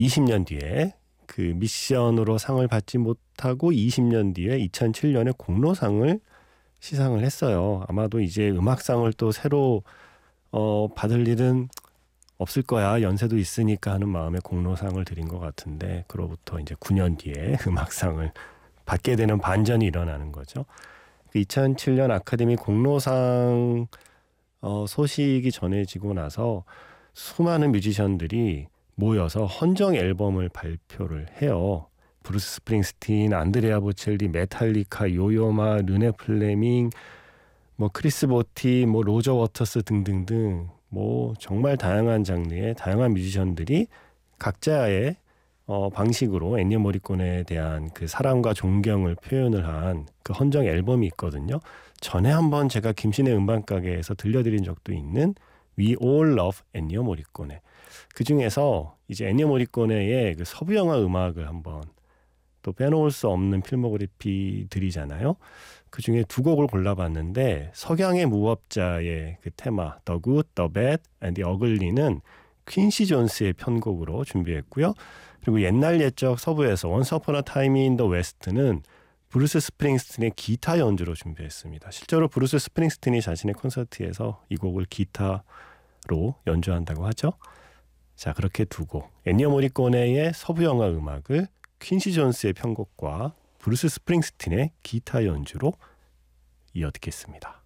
20년 뒤에 그 미션으로 상을 받지 못하고 20년 뒤에 2007년에 공로상을 시상을 했어요. 아마도 이제 음악상을 또 새로 받을 일은 없을 거야. 연세도 있으니까 하는 마음에 공로상을 드린 것 같은데 그로부터 이제 9년 뒤에 음악상을 받게 되는 반전이 일어나는 거죠. 2007년 아카데미 공로상 소식이 전해지고 나서 수많은 뮤지션들이 모여서 헌정 앨범을 발표를 해요. 브루스 스프링스틴, 안드레아 보첼리, 메탈리카, 요요마, 르네 플레밍, 뭐 크리스 보티, 뭐 로저 워터스 등등등 뭐 정말 다양한 장르의 다양한 뮤지션들이 각자의 방식으로 엔니오 모리코네에 대한 그 사랑과 존경을 표현을 한 그 헌정 앨범이 있거든요. 전에 한번 제가 김신의 음반가게에서 들려드린 적도 있는 We All Love 엔니오 모리코네. 그 중에서 이제 엔니오 모리코네의 그 서부 영화 음악을 한번 또 빼놓을 수 없는 필모그래피들이잖아요. 그 중에 두 곡을 골라봤는데 석양의 무법자의 그 테마 The Good, The Bad and The Ugly는 퀸시 존스의 편곡으로 준비했고요. 그리고 옛날 옛적 서부에서 Once Upon a Time in the West는 브루스 스프링스틴의 기타 연주로 준비했습니다. 실제로 브루스 스프링스틴이 자신의 콘서트에서 이 곡을 기타로 연주한다고 하죠. 자, 그렇게 두 곡. 엔니오 모리코네의 서부 영화 음악을 퀸시 존스의 편곡과 브루스 스프링스틴의 기타 연주로 이어 듣겠습니다.